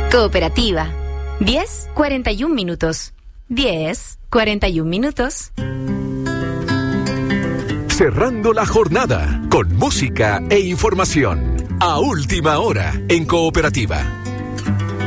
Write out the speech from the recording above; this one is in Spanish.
Cooperativa. 10:41 minutos. 10:41 minutos. Cerrando la jornada con música e información. A última hora en Cooperativa.